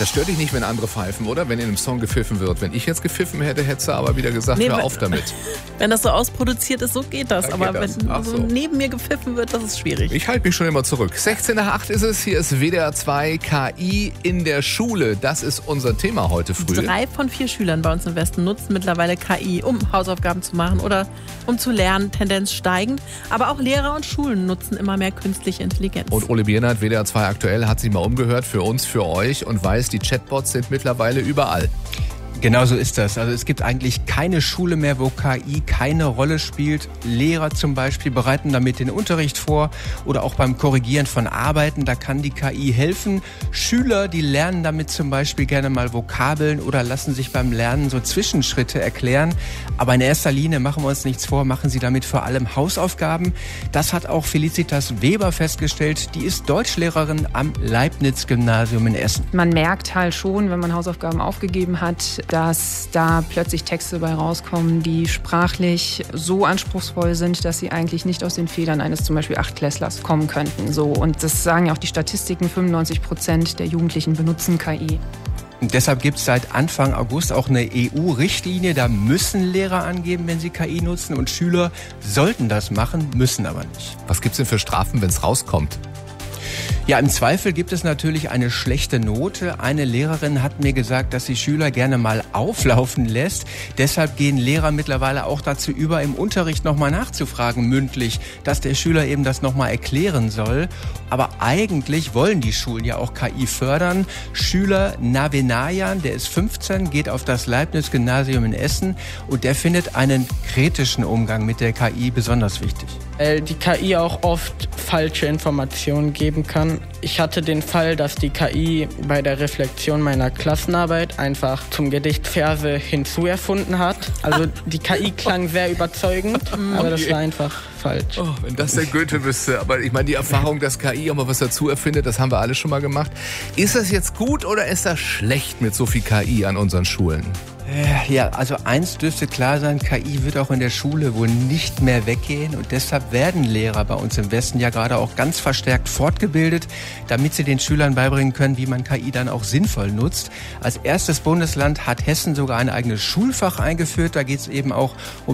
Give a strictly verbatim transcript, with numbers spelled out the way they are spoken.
Das stört dich nicht, wenn andere pfeifen, oder? Wenn in einem Song gepfiffen wird. Wenn ich jetzt gepfiffen hätte, hättest du aber wieder gesagt, Nee, hör wenn- auf damit. Wenn das so ausproduziert ist, so geht das. Da Aber geht das. wenn Ach so so. neben mir gepfiffen wird, das ist schwierig. Ich halte mich schon immer zurück. sechzehn nach acht ist es, hier ist W D R zwei K I in der Schule. Das ist unser Thema heute früh. Drei von vier Schülern bei uns im Westen nutzen mittlerweile K I, um Hausaufgaben zu machen oder um zu lernen, Tendenz steigend. Aber auch Lehrer und Schulen nutzen immer mehr künstliche Intelligenz. Und Ole Biernert, W D R zwei aktuell, hat sich mal umgehört für uns, für euch und weiß, die Chatbots sind mittlerweile überall. Genau so ist das. Also es gibt eigentlich keine Schule mehr, wo K I keine Rolle spielt. Lehrer zum Beispiel bereiten damit den Unterricht vor oder auch beim Korrigieren von Arbeiten, da kann die K I helfen. Schüler, die lernen damit zum Beispiel gerne mal Vokabeln oder lassen sich beim Lernen so Zwischenschritte erklären. Aber in erster Linie, machen wir uns nichts vor, machen sie damit vor allem Hausaufgaben. Das hat auch Felicitas Weber festgestellt. Die ist Deutschlehrerin am Leibniz-Gymnasium in Essen. Man merkt halt schon, wenn man Hausaufgaben aufgegeben hat, dass da plötzlich Texte bei rauskommen, die sprachlich so anspruchsvoll sind, dass sie eigentlich nicht aus den Federn eines zum Beispiel Achtklässlers kommen könnten. So, und das sagen ja auch die Statistiken, fünfundneunzig Prozent der Jugendlichen benutzen K I. Und deshalb gibt es seit Anfang August auch eine E U-Richtlinie. Da müssen Lehrer angeben, wenn sie K I nutzen. Und Schüler sollten das machen, müssen aber nicht. Was gibt's denn für Strafen, wenn es rauskommt? Ja, im Zweifel gibt es natürlich eine schlechte Note. Eine Lehrerin hat mir gesagt, dass sie Schüler gerne mal auflaufen lässt. Deshalb gehen Lehrer mittlerweile auch dazu über, im Unterricht nochmal nachzufragen, mündlich, dass der Schüler eben das nochmal erklären soll. Aber eigentlich wollen die Schulen ja auch K I fördern. Schüler Navenayan, der ist fünfzehn, geht auf das Leibniz-Gymnasium in Essen und der findet einen kritischen Umgang mit der K I besonders wichtig. Weil die K I auch oft falsche Informationen geben kann. Ich hatte den Fall, dass die K I bei der Reflexion meiner Klassenarbeit einfach zum Gedicht Verse hinzuerfunden hat. Also die K I klang sehr überzeugend, aber das war einfach falsch. Oh, wenn das der Goethe wüsste. Aber ich meine, die Erfahrung, dass K I auch mal was dazu erfindet, das haben wir alle schon mal gemacht. Ist das jetzt gut oder ist das schlecht mit so viel K I an unseren Schulen? Ja, also eins dürfte klar sein, K I wird auch in der Schule wohl nicht mehr weggehen und deshalb werden Lehrer bei uns im Westen ja gerade auch ganz verstärkt fortgebildet, damit sie den Schülern beibringen können, wie man K I dann auch sinnvoll nutzt. Als erstes Bundesland hat Hessen sogar ein eigenes Schulfach eingeführt, da geht es eben auch um